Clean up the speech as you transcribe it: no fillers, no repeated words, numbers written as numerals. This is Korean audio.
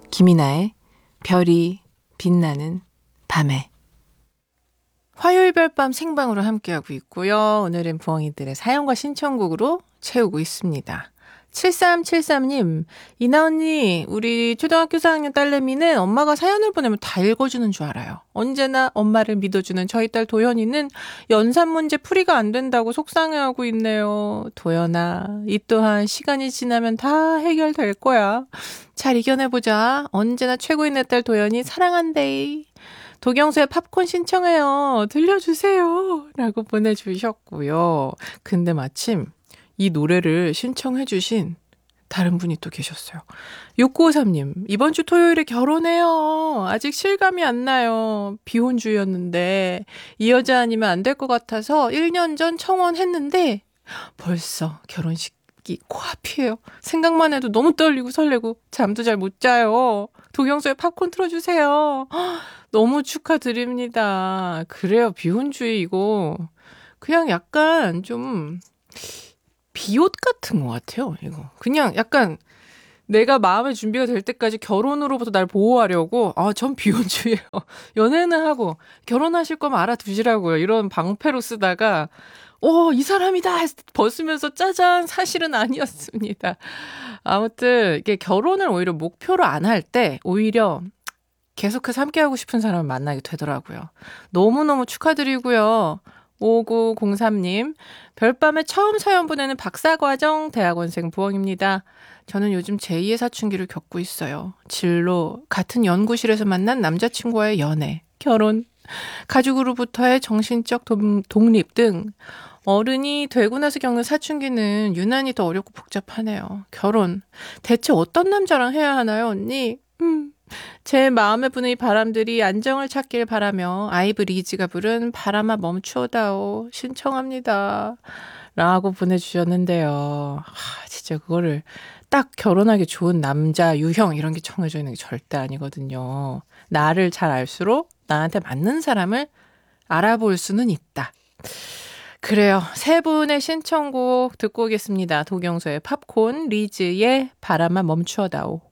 김이나의 별이 빛나는 밤에. 화요일 별밤 생방으로 함께하고 있고요. 오늘은 부엉이들의 사연과 신청곡으로 채우고 있습니다. 7373님, 이나 언니, 우리 초등학교 4학년 딸내미는 엄마가 사연을 보내면 다 읽어주는 줄 알아요. 언제나 엄마를 믿어주는 저희 딸 도연이는 연산 문제 풀이가 안 된다고 속상해하고 있네요. 도연아, 이 또한 시간이 지나면 다 해결될 거야. 잘 이겨내보자. 언제나 최고인 내 딸 도연이 사랑한대. 도경수의 팝콘 신청해요. 들려주세요. 라고 보내주셨고요. 근데 마침 이 노래를 신청해 주신 다른 분이 또 계셨어요. 6953님, 이번 주 토요일에 결혼해요. 아직 실감이 안 나요. 비혼주의였는데 이 여자 아니면 안 될 것 같아서 1년 전 청혼했는데 벌써 결혼식이 코앞이에요. 생각만 해도 너무 떨리고 설레고 잠도 잘 못 자요. 도경수의 팝콘 틀어주세요. 너무 축하드립니다. 그래요, 비혼주의 이거 그냥 약간 좀 비옷 같은 것 같아요, 이거. 그냥 약간 내가 마음의 준비가 될 때까지 결혼으로부터 날 보호하려고, 전 비혼주의예요. 연애는 하고, 결혼하실 거면 알아두시라고요. 이런 방패로 쓰다가, 이 사람이다! 벗으면서 짜잔! 사실은 아니었습니다. 아무튼, 이게 결혼을 오히려 목표로 안 할 때, 오히려 계속해서 함께하고 싶은 사람을 만나게 되더라고요. 너무너무 축하드리고요. 5903님, 별밤에 처음 사연 보내는 박사과정 대학원생 부엉입니다. 저는 요즘 제2의 사춘기를 겪고 있어요. 진로, 같은 연구실에서 만난 남자친구와의 연애, 결혼, 가족으로부터의 정신적 독립 등 어른이 되고 나서 겪는 사춘기는 유난히 더 어렵고 복잡하네요. 결혼, 대체 어떤 남자랑 해야 하나요, 언니? 제 마음에 부는 이 바람들이 안정을 찾길 바라며 아이브 리즈가 부른 바람아 멈추어다오 신청합니다. 라고 보내주셨는데요. 진짜 그거를 딱 결혼하기 좋은 남자, 유형 이런 게 정해져 있는 게 절대 아니거든요. 나를 잘 알수록 나한테 맞는 사람을 알아볼 수는 있다. 그래요. 세 분의 신청곡 듣고 오겠습니다. 도경수의 팝콘, 리즈의 바람아 멈추어다오.